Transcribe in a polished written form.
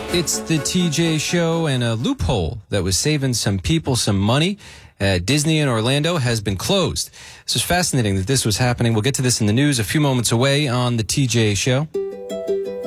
It's the TJ Show, and a loophole that was saving some people some money at Disney in Orlando has been closed. It's just fascinating that this was happening. We'll get to this in the news a few moments away on the TJ Show.